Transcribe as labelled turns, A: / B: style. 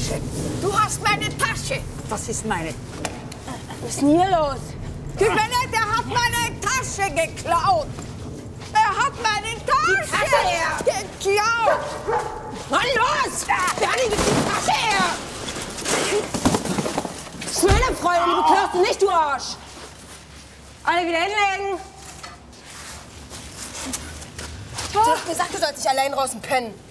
A: Tasche! Du hast meine Tasche!
B: Was ist meine?
C: Was ist denn hier los?
A: Der hat meine Tasche geklaut! Er hat meine Tasche geklaut!
C: Mann, los! Bernie, gib die Tasche her! Schneller, Freunde, du beklaust ihn nicht, du Arsch! Alle wieder hinlegen!
A: Du hast gesagt, du sollst nicht allein draußen pennen.